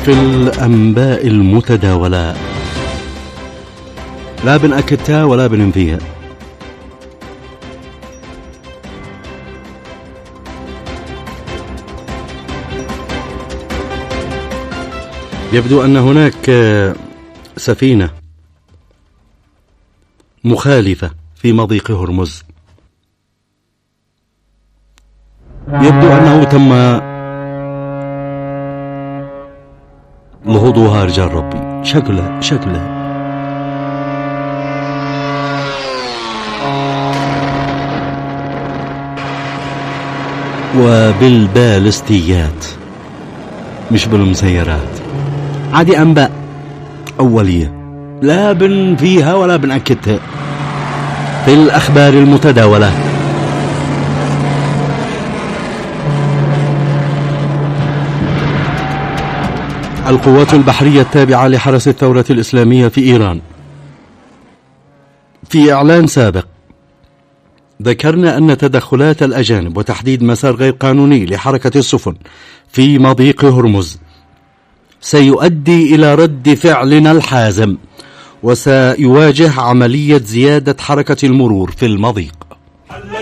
في الأنباء المتداولة، لا بنأكدها ولا بننفيها. يبدو أن هناك سفينة مخالفة في مضيق هرمز. يبدو أنه تم لهوضها رجال ربي. شكله وبالبالستيات مش بالمسيرات. عادي أنباء أولية لا بنفيها ولا بنأكدها في الأخبار المتداولة. القوات البحرية التابعة لحرس الثورة الإسلامية في إيران في إعلان سابق ذكرنا أن تدخلات الأجانب وتحديد مسار غير قانوني لحركة السفن في مضيق هرمز سيؤدي إلى رد فعلنا الحازم، وسيواجه عملية زيادة حركة المرور في المضيق.